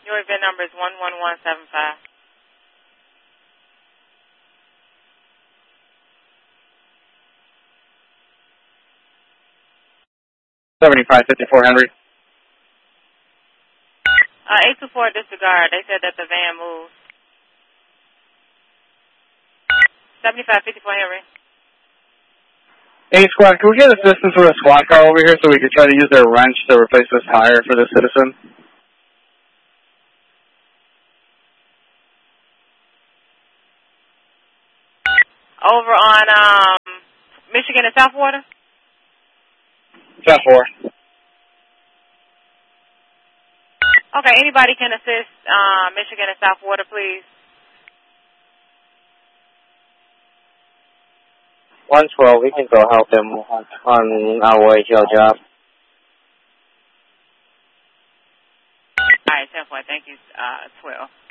Your event number is 11175. 7554 Henry. 824 disregard. They said that the van moved. 7554 Henry. Hey, squad, can we get assistance with a squad car over here so we could try to use their wrench to replace this tire for the citizen? Over on Michigan and Southwater? South 4. Okay, anybody can assist Michigan and Southwater, please? 112, we can go help them on our way to our job. All right, 10-4, thank you, 12.